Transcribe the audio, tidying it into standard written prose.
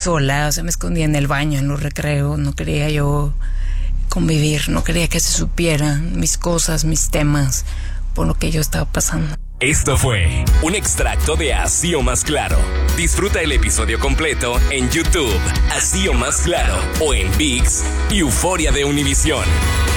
sola, o sea, me escondía en el baño, en los recreos, no quería yo convivir, no quería que se supieran mis cosas, mis temas, por lo que yo estaba pasando. Esto fue un extracto de Así o Más Claro. Disfruta el episodio completo en YouTube, Así o Más Claro, o en ViX y Euforia de Univisión.